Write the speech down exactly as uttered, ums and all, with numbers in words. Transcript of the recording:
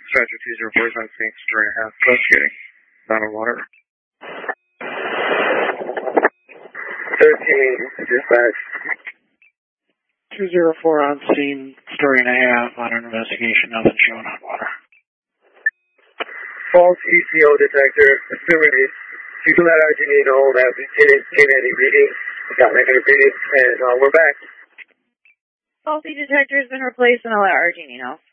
Dispatcher two zero four is on scene, story and a half, investigating. Down on water. thirteen, dispatch. two zero four on scene, story and a half, on an investigation, nothing showing on water. False E C O detector, assuming you can let our G D know that we didn't get any readings, we got negative readings, and uh, we're back. False E detector has been replaced, and I'll let our Genie know.